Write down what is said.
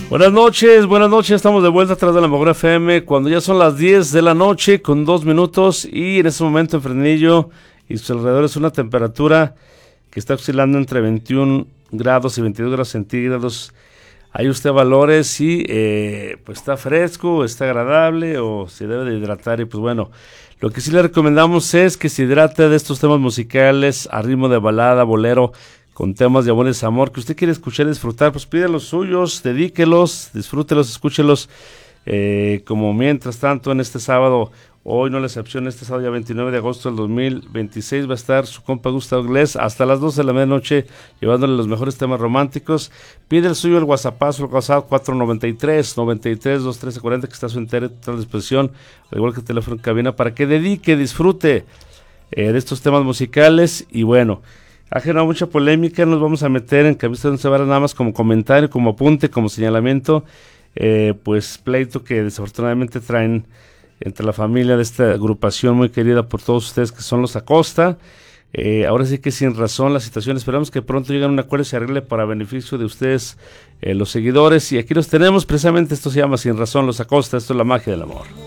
Buenas noches, estamos de vuelta atrás de la Mejor FM, cuando ya son las 10 de la noche con 2 minutos y en este momento en Fresnillo y sus alrededores una temperatura que está oscilando entre 21 grados y 22 grados centígrados. Ahí usted valore si pues está fresco, está agradable o se debe de hidratar. Y pues bueno, lo que sí le recomendamos es que se hidrate de estos temas musicales a ritmo de balada, bolero, con temas de amor y desamor, que usted quiere escuchar y disfrutar, pues pide los suyos, dedíquelos, disfrútelos, escúchelos, como mientras tanto en este sábado, hoy no la excepción, este sábado ya 29 de agosto del 2026 va a estar su compa Gustavo Glés hasta las 12 de la medianoche llevándole los mejores temas románticos. Pide el suyo, el WhatsAppazo, el WhatsApp 493-93-21340, que está a su entera total disposición, al igual que el teléfono en cabina, para que dedique, disfrute de estos temas musicales. Y bueno, ha generado mucha polémica, nos vamos a meter en que no se va nada más como comentario, como apunte, como señalamiento, pues pleito que desafortunadamente traen entre la familia de esta agrupación muy querida por todos ustedes que son los Acosta. Ahora sí que sin razón la situación, esperamos que pronto lleguen a un acuerdo y se arregle para beneficio de ustedes, los seguidores, y aquí los tenemos, precisamente esto se llama Sin Razón, los Acosta, esto es la magia del amor.